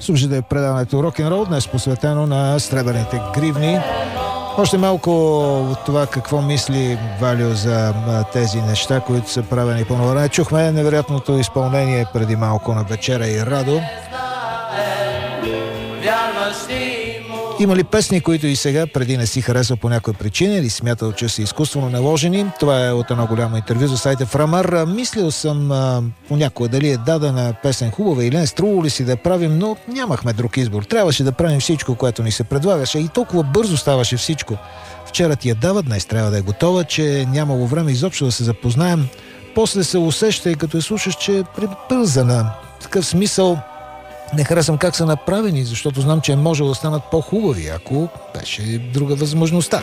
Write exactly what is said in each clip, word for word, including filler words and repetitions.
Слушайте да е предаването Рок-н-рол, днес посветено на сребърните гривни. Още малко от това какво мисли Валио за тези неща, които са правени по това време. Чухме невероятното изпълнение преди малко на Вечера и Радо. Има ли песни, които и сега преди не си харесва по някоя причина или смятал, че са изкуствено наложени? Това е от едно голямо интервю за сайта Фрамар. Мислил съм а, понякога дали е дадена песен хубава или не, струвало ли си да я правим, но нямахме друг избор. Трябваше да правим всичко, което ни се предлагаше и толкова бързо ставаше всичко. Вчера ти я дава, днес трябва да е готова, че нямало време изобщо да се запознаем. После се усеща и като я слушаш, че е прибързана. В такъв смисъл не харесвам как са направени, защото знам, че е можело да станат по-хубави, ако беше друга възможността.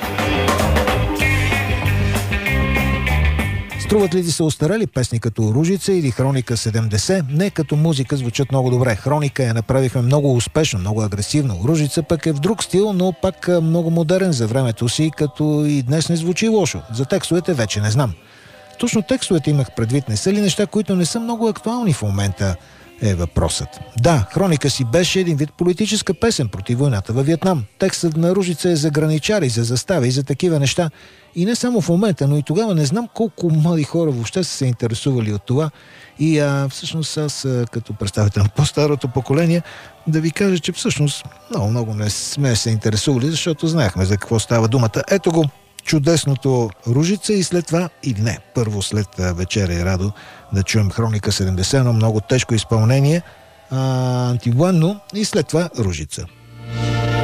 Струват ли ти се остарели песни като Ружица или Хроника седемдесет? Не, като музика звучат много добре. Хроника я направихме много успешно, много агресивно. Ружица пък е в друг стил, но пак много модерен за времето си, като и днес не звучи лошо. За текстовете вече не знам. Точно текстовете имах предвид. Не са ли неща, които не са много актуални в момента? Е въпросът. Да, Хроника си беше един вид политическа песен против войната във Виетнам. Текстът на Ружица е за граничари, за застави и за такива неща. И не само в момента, но и тогава не знам колко млади хора въобще са се интересували от това. И а, всъщност аз, а, като представител на по-старото поколение, да ви кажа, че всъщност много-много не сме се интересували, защото знаехме за какво става думата. Ето го чудесното Ружица и след това, или не, първо след Вечера и Радо, да чуем Хроника седемдесет, но много тежко изпълнение, а, антивоенно, и след това Ружица.